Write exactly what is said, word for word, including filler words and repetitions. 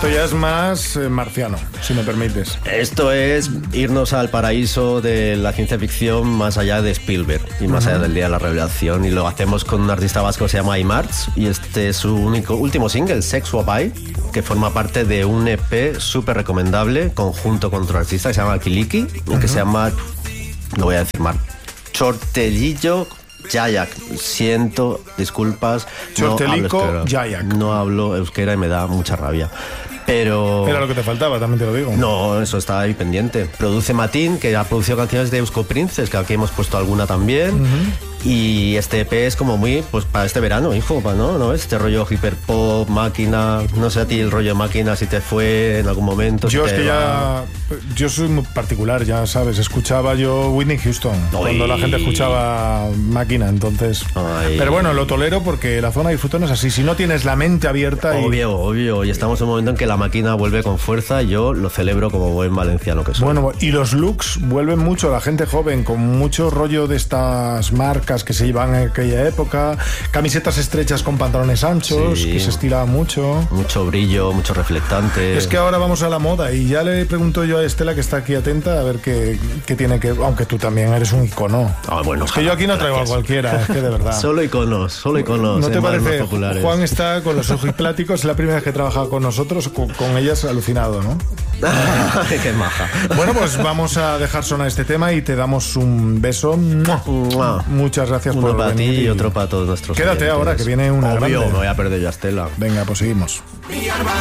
Esto ya es más eh, marciano, si me permites. Esto es irnos al paraíso de la ciencia ficción más allá de Spielberg y más uh-huh. allá del Día de la Revelación, y lo hacemos con un artista vasco que se llama Imarts, y este es su único último single, Sexuabai, que forma parte de un E P súper recomendable conjunto con otro artista que se llama Kiliki, uh-huh. que se llama, no voy a decir mal, Chortelillo Jayak. Siento, disculpas. Chortelico no Jayak. No hablo euskera y me da mucha rabia. Pero... Era lo que te faltaba, también te lo digo. No, eso está ahí pendiente. Produce Matin, que ha producido canciones de Eusko Princes, que aquí hemos puesto alguna también. Uh-huh. Y este E P es como muy, pues para este verano, hijo, ¿no? ¿No ves? Este rollo hiperpop, máquina. No sé a ti el rollo máquina si te fue en algún momento. Yo si es que va... ya... Yo soy muy particular, ya sabes. Escuchaba yo Whitney Houston Ay. cuando la gente escuchaba máquina, entonces... Ay. Pero bueno, lo tolero porque la zona de disfrutón es así. Si no tienes la mente abierta... Y... Obvio, obvio. Y estamos en un momento en que la máquina vuelve con fuerza. Yo lo celebro como buen valenciano que soy. Bueno, y los looks vuelven mucho. La gente joven con mucho rollo de estas marcas que se llevan en aquella época, camisetas estrechas con pantalones anchos, sí. que se estilaba mucho. Mucho brillo, mucho reflectante. Es que ahora vamos a la moda y ya le pregunto yo a Estela, que está aquí atenta, a ver qué, qué tiene que... Aunque tú también eres un icono. Ah, bueno, es que yo aquí no traigo gracias. a cualquiera, es que de verdad. Solo iconos, solo iconos. ¿No te parece? Populares. Juan está con los ojos pláticos, es la primera vez que trabaja con nosotros, con, con ellas alucinado, ¿no? Qué maja. Bueno, pues vamos a dejar sonar este tema y te damos un beso. ¡Mua! Muchas gracias. Uno por para venir ti y otro para todos nuestros Quédate oyentes. ahora, que viene una Obvio, grande. me voy a perder yo a Estela. Venga, pues seguimos.